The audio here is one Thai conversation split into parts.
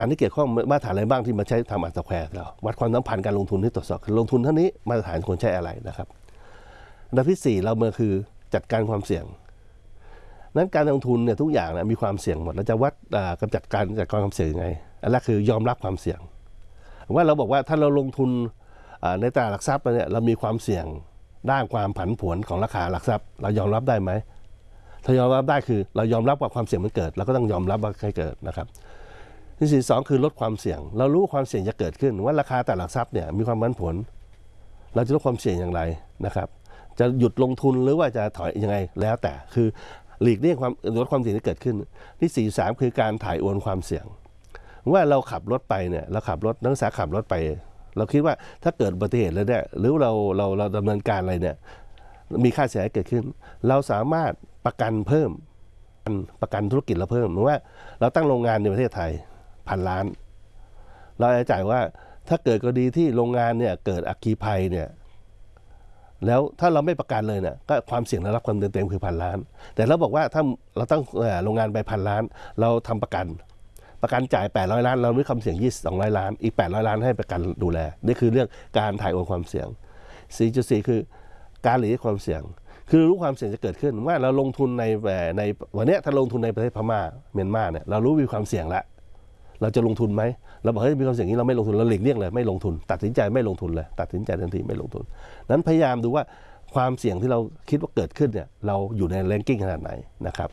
อันนี้เกี่ยวข้องมาตรฐานอะไรบ้างที่มาใช้ทำอัลสแควร์เราวัดความสัมพันธ์การลงทุนที่ตรวจสอบลงทุนเท่านี้มาตรฐานควรใช้อะไรนะครับอันดับที่4เราเมื่อคือจัดการความเสี่ยงนั้นการลงทุนเนี่ยทุกอย่างนะมีความเสี่ยงหมดเราจะวัดกำจัดการความเสี่ยงยังไงอันแรกคือยอมรับความเสี่ยงว่าเราบอกว่าถ้าเราลงทุนในตลาดหลักทรัพย์เนี่ยเรามีความเสี่ยงด้านความผันผวนของราคาหลักทรัพย์เรายอมรับได้ไหมถ้ายอมรับได้คือเรายอมรับว่าความเสี่ยงมันเกิดเราก็ต้องยอมรับว่าให้เกิดนะครับที่2คือลดความเสี่ยงเรารู้ความเสี่ยงจะเกิดขึ้นว่าราคาตลาดหลักทรัพย์เนี่ยมีความผันผวนเราจะลดความเสี่ยงอย่างไรนะครับจะหยุดลงทุนหรือว่าจะถอยยังไงแล้วแต่คือหลีกเลี่ยงความลดความเสี่ยงที่เกิดขึ้นที่3คือการถ่ายโอนความเสี่ยงว่าเราขับรถไปเนี่ยเราขับรถนักศึกษาขับรถไปเราคิดว่าถ้าเกิดอุบัติเหตุแล้วเนี่ยหรือเราดำเนินการอะไรเนี่ยมีค่าเสียหายเกิดขึ้นเราสามารถประกันเพิ่มประกันธุรกิจเราเพิ่มหรือว่าเราตั้งโรงงานในประเทศไทย1,000 ล้านเราจะจ่ายว่าถ้าเกิดกรณีที่โรงงานเนี่ยเกิดอัคคีภัยเนี่ยแล้วถ้าเราไม่ประกันเลยเนี่ยก็ความเสี่ยงเรารับความเต็มคือ1,000 ล้านแต่เราบอกว่าถ้าเราตั้งโรงงานไป1,000 ล้านเราทำประกันจ่าย800 ล้านเราไม่ความเสี่ยง200 ล้านอีก800 ล้านให้ประกันดูแลนี่คือเรื่องการถ่ายโอนความเสี่ยง 4.4 คือการหลีกเลี่ยงความเสี่ยงคือรู้ความเสี่ยงจะเกิดขึ้นว่าเราลงทุนในวันนี้ถ้าลงทุนในประเทศพม่าเมียนมาเนี่ยเรารู้มีความเสี่ยงแล้วเราจะลงทุนไหมเราบอกเฮ้ยมีความเสี่ยงนี้เราไม่ลงทุนเราหลีกเลี่ยงเลยไม่ลงทุนตัดสินใจไม่ลงทุนเลยตัดสินใจทันทีไม่ลงทุนนั้นพยายามดูว่าความเสี่ยงที่เราคิดว่าเกิดขึ้นเนี่ยเราอยู่ในแรงกิ้งขนาดไหนนะครับ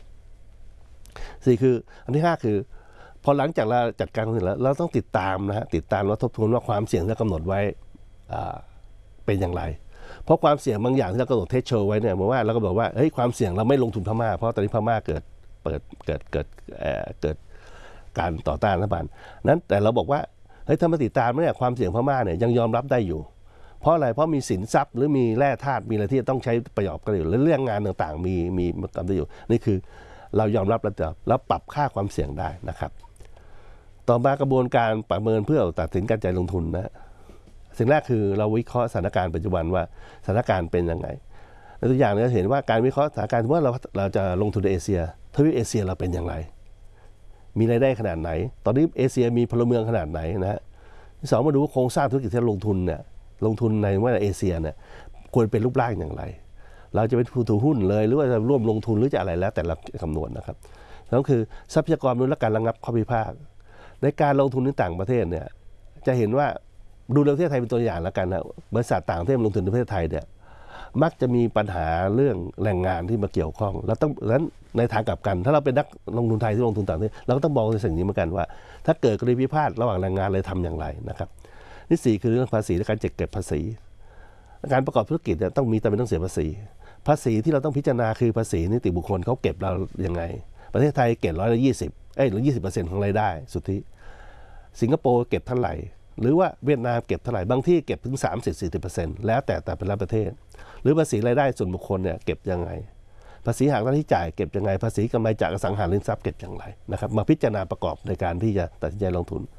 4คืออันที่5คือพอหลังจากเราจัดการความเสี่ยงแล้วเราต้องติดตามนะฮะติดตามแล้วทบทวนว่าความเสี่ยงที่กำหนดไว้เป็นอย่างไรเพราะความเสี่ยงบางอย่างที่เรากำหนดเทสโชว์ไว้เนี่ยเหมือนว่าเราก็บอกว่าเฮ้ยความเสี่ยงเราไม่ลงทุนพม่าเพราะตอนนี้พม่าเกิดการต่อต้านรัฐบาลนั้นแต่เราบอกว่าเฮ้ยถ้ามาติดตามเนี่ยความเสี่ยงพม่าเนี่ยยังยอมรับได้อยู่เพราะอะไรเพราะมีสินทรัพย์หรือมีแร่ธาตุมีอะไรที่ต้องใช้ประโยชน์กันอยู่และเรื่องงานต่างๆมีกำลังอยู่นี่คือเรายอมรับแล้วปรับค่าความเสี่ยงได้นะครับต่อมากระบวนการประเมินเพื่อตัดสินการจ่ายลงทุนนะสิ่งแรกคือเราวิเคราะห์สถานการณ์ปัจจุบันว่าสถานการณ์เป็นยังไงในตัวอย่างเราเห็นว่าการวิเคราะห์สถานการณ์ว่าเราจะลงทุนในเอเชียทวีปเอเชียเราเป็นอย่างไรมีรายได้ขนาดไหนตอนนี้เอเชียมีพลเมืองขนาดไหนนะฮะที่2มาดูว่าโครงสร้างธุรกิจที่ลงทุนเนี่ยลงทุนในว่าเอเชียเนี่ยควรเป็นรูปร่างอย่างไรเราจะเป็นผู้ถือหุ้นเลยหรือว่าจะร่วมลงทุนหรือจะอะไรแล้วแต่เราคำนวณนะครับแล้วคือทรัพยากรมนุษย์และการระงับข้อพิพาทในการลงทุนในต่างประเทศเนี่ยจะเห็นว่าดูประเทศไทยเป็นตัวอย่างแล้วกันนะบริษัทต่างประเทศลงทุนในประเทศไทยเนี่ยมักจะมีปัญหาเรื่องแรงงานที่มาเกี่ยวข้องเราต้องนั้นในทางกลับกันถ้าเราเป็นนักลงทุนไทยที่ลงทุนต่างประเทศเราก็ต้องมองในสิ่งนี้เหมือนกันว่าถ้าเกิดกรณีพิพาทระหว่างแรงงานเลยทำอย่างไรนะครับที่4คือเรื่องภาษีและการจัดเก็บภาษีการประกอบธุรกิจเนี่ยต้องมีแต่เป็นต้องเสียภาษีที่เราต้องพิจารณาคือภาษีนิติบุคคลเขาเก็บเรายังไงประเทศไทยเก็บ120หรือ20%ของรายได้สุทธิสิงคโปร์เก็บเท่าไหร่หรือว่าเวียดนามเก็บเท่าไหร่บางที่เก็บถึง 30-40% แล้วแต่ละประเทศหรือภาษีรายได้ส่วนบุคคลเนี่ยเก็บยังไงภาษีหักหน้าที่จ่ายเก็บยังไงภาษีกำไรจากอสังหาริมทรัพย์เก็บอย่างไรนะครับมาพิจารณาประกอบในการที่จะตัดสินใจลงทุน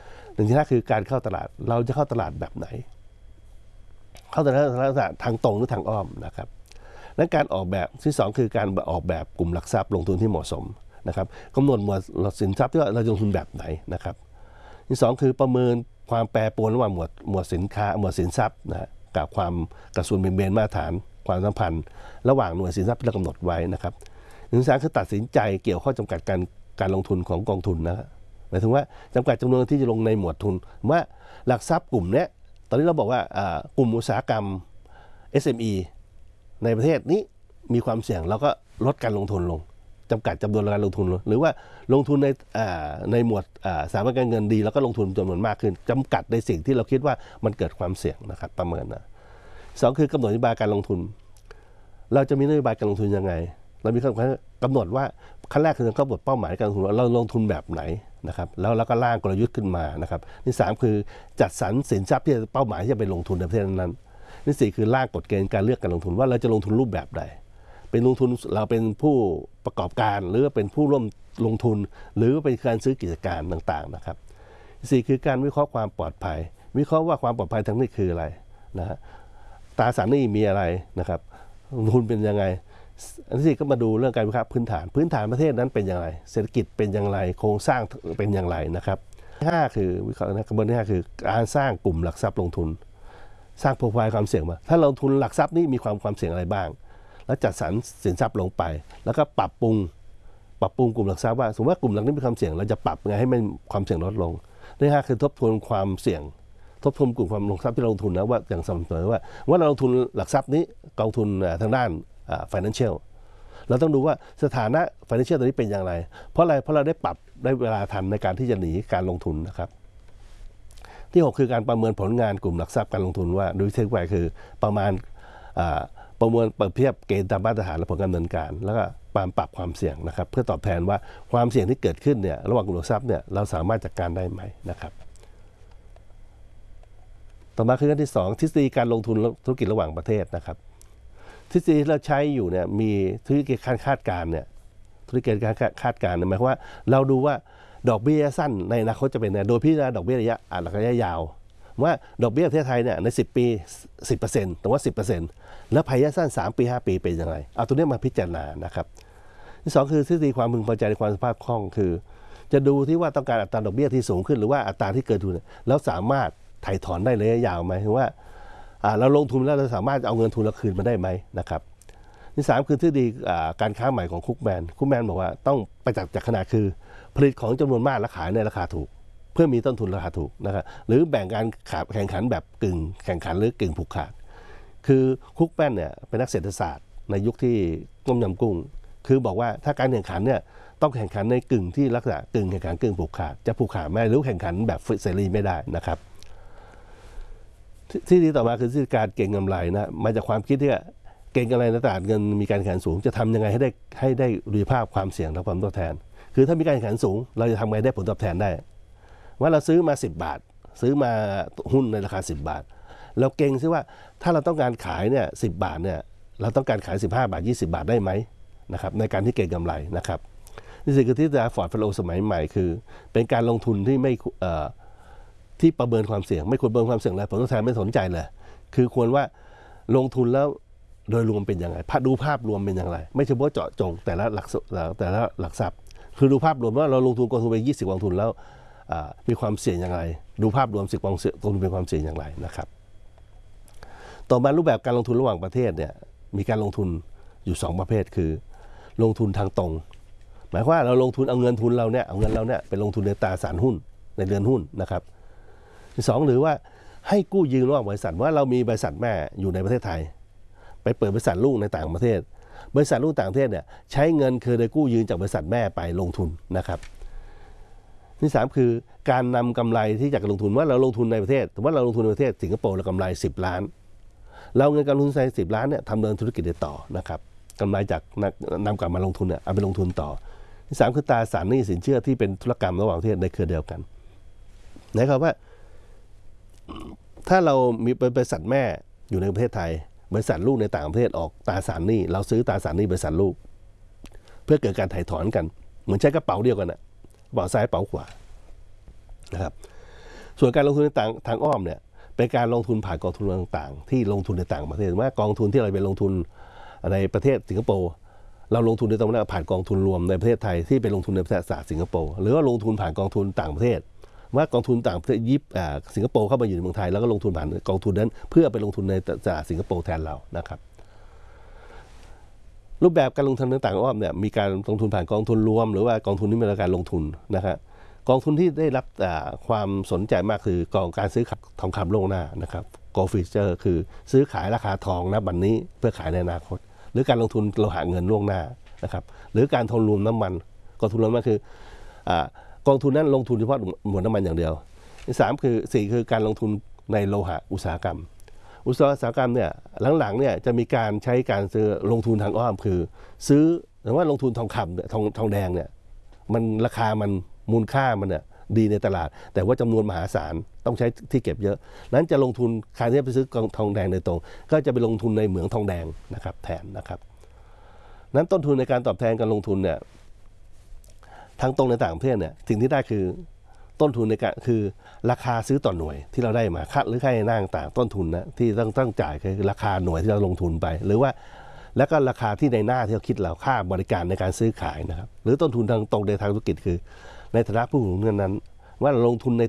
1ที่5คือการเข้าตลาดเราจะเข้าตลาดแบบไหนเข้าตลาดทางตรงหรือทางอ้อมนะครับนั้นการออกแบบที่2คือการออกแบบกลุ่มหลักทรัพย์ลงทุนที่เหมาะสมนะครับกำหนดหมวดสินทรัพย์ที่เราลงทุนแบบไหนนะครับที่2คือประเมินความแปรปรวนระหว่างหมวดสินค้าหมวดสินทรัพย์นะกับความกระส่วนเบนมาตรฐานความสัมพันธ์ระหว่างหน่วยสินทรัพย์ที่เรากำหนดไว้นะครับที่3คือตัดสินใจเกี่ยวข้อจำกัดการลงทุนของกองทุนนะหมายถึงว่าจำกัดจำนวนที่จะลงในหมวดทุนว่าหลักทรัพย์กลุ่มนี้ตอนนี้เราบอกว่ากลุ่มอุตสาหกรรม SME ในประเทศนี้มีความเสี่ยงเราก็ลดการลงทุนลงจำกัดจำนวนการลงทุนหรือว่าลงทุนในหมวดสถาบันการเงินดีแล้วก็ลงทุนจำนวนมากขึ้นจำกัดในสิ่งที่เราคิดว่ามันเกิดความเสี่ยงนะครับประเมินนะ2คือกำหนดนโยบายการลงทุนเราจะมีนโยบายการลงทุนยังไงเรามีกำหนดว่าขั้นแรกคือกำหนดเป้าหมายการลงทุนเราลงทุนแบบไหนนะครับแล้วเราก็ร่างกลยุทธ์ขึ้นมานะครับที่3คือจัดสรรสินทรัพย์ที่เป้าหมายที่จะไปลงทุนในประเทศนั้นที่4คือร่างกฎเกณฑ์การเลือกการลงทุนว่าเราจะลงทุนรูปแบบใดเป็นลงทุนเราเป็นผู้ประกอบการหรือเป็นผู้ร่วมลงทุนหรือเป็นการซื้อกิจการต่างๆนะครับ4คือการวิเคราะห์ความปลอดภัยวิเคราะห์ว่าความปลอดภัยทางนี้คืออะไรนะฮะตราสารหนี้มีอะไรนะครับลงทุนเป็นยังไงอันที่4ก็มาดูเรื่องการวิเคราะห์พื้นฐานประเทศนั้นเป็นอย่างไรเศรษฐกิจเป็นอย่างไรโครงสร้างเป็นอย่างไรนะครับ 5คือวิเคราะห์นะกระบวนการที่5คือการสร้างกลุ่มหลักทรัพย์ลงทุนสร้างโปรไฟล์ความเสี่ยงมาถ้าลงทุนหลักทรัพย์นี่มีความเสี่ยงอะไรบ้างแล้วจัดสรรสินทรัพย์ลงไปแล้วก็ปรับปรุงกลุ่มหลักทรัพย์ว่าสมมติว่ากลุ่มหลักนี้มีความเสี่ยงเราจะปรับไงให้มันความเสี่ยงลดลงที่5คือทบทวนความเสี่ยงทบทวนกลุ่มความลงทรัพย์ที่เราลงทุนนะว่าอย่างสม่ำเสมอว่าเราลงทุนหลักทรัพย์นี้กองทุนทางด้านfinancial เราต้องดูว่าสถานะ financial ตัวนี้เป็นอย่างไรเพราะเราได้ปรับได้เวลาทันในการที่จะหนีการลงทุนนะครับที่6คือการประเมินผลงานกลุ่มหลักทรัพย์การลงทุนว่าโดยเทคนิคคือประมาณประเมินเปรียบเทียบเกณฑ์ตามมาตรฐานและผลการดำเนินการแล้วก็ปรับความเสี่ยงนะครับเพื่อตอบแทนว่าความเสี่ยงที่เกิดขึ้นเนี่ยระหว่างกลุ่มหลักทรัพย์เนี่ยเราสามารถจัดการได้ไหมนะครับต่อมาคือขั้นที่2ทฤษฎีการลงทุนธุรกิจระหว่างประเทศนะครับทฤษฎีที่เราใช้อยู่เนี่ยมีธุรกิจการคาดการณ์เนี่ยธุรกิจการคาดการณ์หมายความว่าเราดูว่าดอกเบี้ยสั้นในอนาคตจะเป็นไงโดยพิจารณาดอกเบี้ยระยะยาวว่าดอกเบี้ยประเทศไทยเนี่ยใน10 ปี 10% แต่ว่า 10% แล้วระยะสั้น3 ปี 5 ปีเป็นยังไงเอาตัวนี้มาพิจารณานะครับที่2คือทฤษฎีความพึงพอใจในความสภาพคล่องคือจะดูที่ว่าต้องการอัตราดอกเบี้ยที่สูงขึ้นหรือว่าอัตราที่เกินทุนแล้วสามารถถ่ายถอนได้ระยะยาวไหมคือว่าเราลงทุนแล้วเราสามารถเอาเงินทุนเราคืนมาได้ไหมนะครับที่3คือทฤษฎีการค้าใหม่ของคุกแมนบอกว่าต้องประจักษ์จากขนาดคือผลิตของจำนวนมากและขายในราคาถูกเพื่อมีต้นทุนราคาถูกนะครับหรือแบ่งการแข่งขันแบบกึ่งแข่งขันหรือกึ่งผูกขาดคือคุกแมนเนี่ยเป็นนักเศรษฐศาสตร์ในยุคที่ต้มยำกุ้งคือบอกว่าถ้าการแข่งขันเนี่ยต้องแข่งขันในกึ่งที่ลักษณะกึ่งแข่งขันกึ่งผูกขาดจะผูกขาดไม่หรือแข่งขันแบบเสรีไม่ได้นะครับที่ดีต่อมาคือทฤษฎีการเก็งกำไรนะมาจากความคิดที่เก็งกำไรในตลาดเงินมีการแข่งขันสูงจะทำยังไงให้ได้ประสิทธิภาพความเสี่ยงและความตอบแทนคือถ้ามีการแข่งขันสูงเราจะทำไงได้ผลตอบแทนได้ว่าเราซื้อมา10 บาทซื้อมาหุ้นในราคา10 บาทเราเก่งซิว่าถ้าเราต้องการขายเนี่ย10 บาทเนี่ยเราต้องการขาย15 บาท 20 บาทได้ไหมนะครับในการที่เก็งกำไรนะครับนี่คือที่ฟอร์ดเฟลโลสมัยใหม่คือเป็นการลงทุนที่ไม่ที่ประเมินความเสี่ยงไม่ควรประเมินความเสี่ยงเลยผลตอบแทนไม่สนใจเลยคือควรว่าลงทุนแล้วโดยรวมเป็นยังไงดูภาพรวมเป็นอย่างไรไม่เฉพาะเจาะจงแต่ละหลักทรัพย์คือดูภาพรวมว่าเราลงทุนกองทุนไป20 กองทุนแล้วมีความเสี่ยงอย่างไรดูภาพรวม10 กองทุนเป็นความเสี่ยงอย่างไรนะครับต่อมารูปแบบการลงทุนระหว่างประเทศเนี่ยมีการลงทุนอยู่2 ประเภทคือลงทุนทางตรงหมายความว่าเราลงทุนเอาเงินเราเนี่ยไปลงทุนในตราสารหุ้นในเรือนหุ้นนะครับที่2หรือว่าให้กู้ยืมระหว่างบริษัทว่าเรามีบริษัทแม่อยู่ในประเทศไทยไปเปิดบริษัทลูกในต่างประเทศบริษัทลูกต่างประเทศเนี่ยใช้เงินเคยได้กู้ยืมจากบริษัทแม่ไปลงทุนนะครับที่3คือการนำกำไรที่จากลงทุนว่าเราลงทุนในประเทศแต่ว่าเราลงทุนในประเทศสิงคโปร์เรากำไร10 ล้านเราเงินการลงทุนใส่10 ล้านเนี่ยทำเดินธุรกิจได้ต่อนะครับกำไรจากนำกลับมาลงทุนเนี่ยเอาไปลงทุนต่อที่3คือตราสารหนี้สินเชื่อที่เป็นธุรกรรมระหว่างประเทศในเครือเดียวกันนะครับว่าถ้าเรามีบริษัทแม่อยู่ในประเทศไทยบริษัทลูกในต่างประเทศออกตราสารหนี้เราซื้อตราสารหนี้บริษัทลูกเพื่อเกิดการถ่ายถอนกันเหมือนใช้กระเป๋าเดียวกันนะกระเป๋าซ้ายกระเป๋าขวานะครับส่วนการลงทุนในทางอ้อมเนี่ยเป็นการลงทุนผ่านกองทุนต่างๆที่ลงทุนในต่างประเทศว่ากองทุนที่เราไปลงทุนในประเทศสิงคโปร์เราลงทุนในตรงนั้นผ่านกองทุนรวมในประเทศไทยที่ไปลงทุนในประเทศสิงคโปร์หรือว่าลงทุนผ่านกองทุนต่างประเทศว่ากองทุนต่างประเทศสิงคโปร์เข้ามาอยู่ในเมืองไทยแล้วก็ลงทุนผ่านกองทุนนั้นเพื่อไปลงทุนในตลาดสิงคโปร์แทนเรานะครับรูปแบบการลงทุนต่างๆอ้อมเนี่ยมีการลงทุนผ่านกองทุนรวมหรือว่ากองทุนที่มีการลงทุนนะครับกองทุนที่ได้รับความสนใจมากคือกองการซื้อขายทองคำล่วงหน้านะครับgold future คือซื้อขายราคาทองณบัดนี้เพื่อขายในอนาคตหรือการลงทุนเราหาเงินล่วงหน้านะครับหรือการทุนรวมน้ำมันกองทุนรวมน้ำมันคือกองทุนนั้นลงทุนเฉพาะหมวดน้ำมันอย่างเดียว4คือการลงทุนในโลหะอุตสาหกรรมเนี่ยหลังๆเนี่ยจะมีการใช้การซื้อลงทุนทางอ้อมคือซื้อหรือว่าลงทุนทองคำทองแดงเนี่ยมันราคามันมูลค่ามันเนี่ยดีในตลาดแต่ว่าจำนวนมหาศาลต้องใช้ที่เก็บเยอะนั้นจะลงทุนใครที่ไปซื้อทองแดงโดยตรงก็จะไปลงทุนในเหมืองทองแดงนะครับแทนนะครับนั้นต้นทุนในการตอบแทนการลงทุนเนี่ยทางตรงในต่างประเทศเนี่ยสิ่งที่ได้คือต้นทุนในการคือราคาซื้อต่อหน่วยที่เราได้มาค่าหรือค่าในหน้าต่างต้นทุนนะที่ต้องจ่ายคือราคาหน่วยที่เราลงทุนไปหรือว่าแล้วก็ราคาที่ในหน้าที่เราคิดเราค่าบริการในการซื้อขายนะครับหรือต้นทุนทางตรงในทางธุรกิจคือในฐานะผู้ถือหุ้นนั้นว่าลงทุนใน